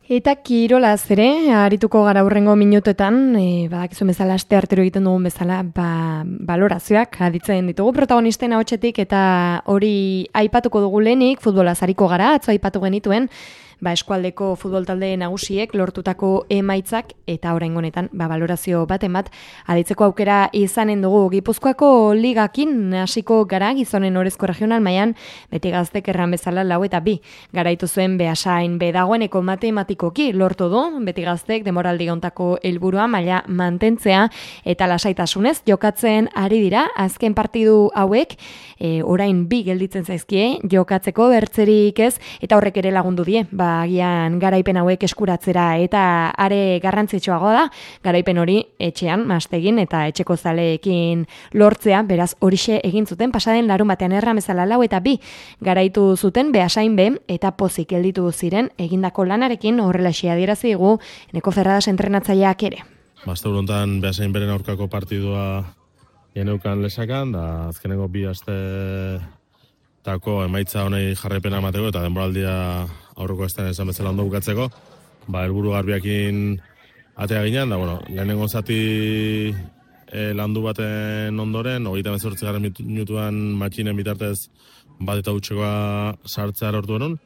Eta kirolaz ere, arituko gara hurrengo minutetan, badakizu bezala aste artero egiten dugun bezala, balorazioak aditzen ditugu protagonisten ahotsetik eta hori aipatuko dugu lehenik, futbolaz ariko gara, atzo aipatu genituen, eskualdeko futbol talde nagusiek lortutako emaitzak eta oraingo honetan balorazio baten bat aditzeko aukera izanen dugu. Gipuzkoako ligakin hasiko gara gizonen orezko regional mailan beti gaztek erran bezala 4 eta 2 garaitu zuen Beasain B dagoeneko matematikoki lortu du beti gaztek demoraldi hontako helburua maila mantentzea eta lasaitasunez jokatzen ari dira azken partidu hauek orain 2 gelditzen zaizkie jokatzeko bertzerik ez eta horrek ere lagundu die agian garaipen hauek eskuratzera eta are garrantzitsuagoa da, garaipen hori etxean, mastegin eta etxeko zaleekin lortzea, beraz horixe egin zuten, pasaden larun batean erramezala 4 eta 2 garaitu zuten Beasain B eta pozik gelditu ziren egindako lanarekin horrelaxe adierazi digu Eneko Ferradas entrenatzaileak ere. Aste hontan Beasain beren aurkako partidua geneukan lesakan, da azkeneko 2 asteko emaitza honei jarraipena emateko eta denboraldia aurreko astean esan bezala ondo bukatzeko, helburu garbiakin atea ginen, da lehenengo zati landu baten ondoren, 28. minutuan matxinen bitartez bat eta utxekoa sartzea lortu genuen,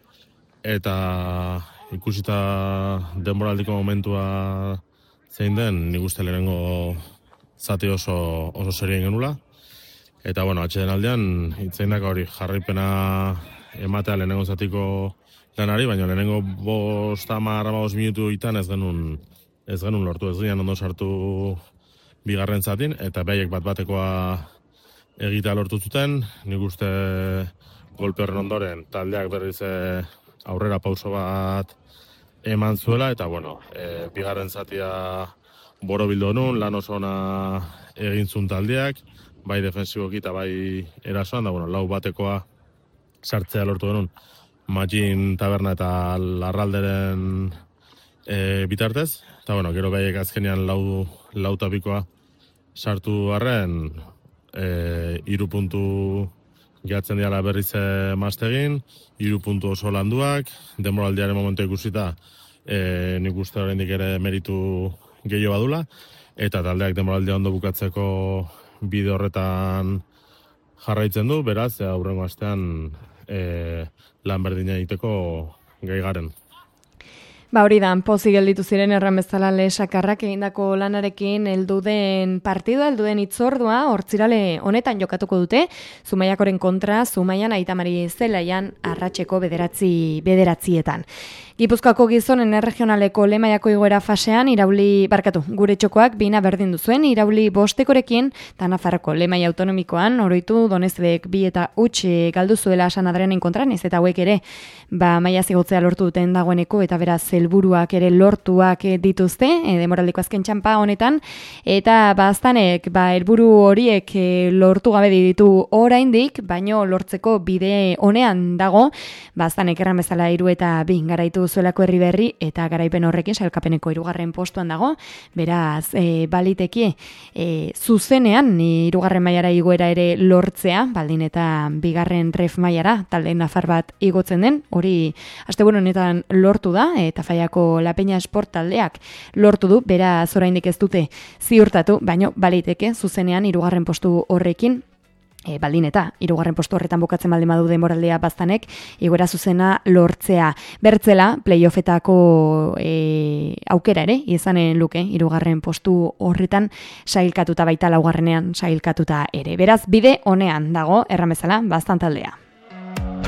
eta ikusita denboraldiko momentua zein den, nik uste lehenengo zati oso serien genula. Eta, atxeden aldean, itzeinak hori jarraipena ematea lehenengo zatiko lanari, baina lehenengo 5-10 minutu itan ez genuen lortu, ez ginen ondo sartu bigarren zatin, eta behaiek bat-batekoa egitea lortu zuten, nik uste golpe horren ondoren taldeak berriz aurrera pauso bat eman zuela, eta bigarren zatia borobildu honun, lan oso ona egin zuen taldeak, bai defensiboki eta bai erasoan, da 4-batekoa sartzea lortu genuen Matxin taberna eta larralderen bitartez, eta gero behaiek azkenean 4-bikoa sartu arren 3 puntu gehatzen diala berriz mastegin, 3 puntu oso landuak, demoraldiaren momentu ikusita nik uste oraindik ere meritu gehiago badula, eta taldeak demoraldia ondo bukatzeko bide horretan jarraitzen du, beraz, aurrengo astean lan berdina egiteko gai garen. Hori da, pozik gelditu ziren erran bezala lesakarrak egindako lanarekin helduden partidua, helduden itzordua, hortzirale honetan jokatuko dute, Zumaiakoren kontra, Zumaian Aitamari Zelaian arratseko 9:00. Gipuzkoako gizonen erregionaleko lemaiako igoera fasean, gure txokoak 2 berdin duzuen, Irauli 5-korekin, eta Nafarroko lemai autonomikoan, oroitu Donezbek 2 eta huts galdu zuela San Adrianen kontra, ez eta hauek ere, maila zigotzea lortu duten dagoeneko, eta beraz helburuak ere lortuak dituzte, demoraldiko azken txampa honetan, eta aztanek, helburu horiek lortu gabe ditu oraindik, baino lortzeko bide honean dago, aztanek erran bezala 3 eta 2 garaitu zuelako Herriberri eta garaipen horrekin sailkapeneko 3. postuan dago, beraz baliteke zuzenean 3. mailara igoera ere lortzea, baldin eta 2. ref mailara talde nafar bat igotzen den, hori asteburu honetan lortu da, eta Faiako La Peña Sport taldeak lortu du, beraz oraindik ez dute ziurtatu, baino baliteke zuzenean 3. postu horrekin baldin eta 3. postu horretan bukatzen baldin badu denboraldea baztanek igoera zuzena lortzea. Bertzela, playoffetako aukera ere, izanen luke 3. postu horretan sailkatuta baita 4. sailkatuta ere. Beraz, bide honean dago, erramezala, baztan taldea.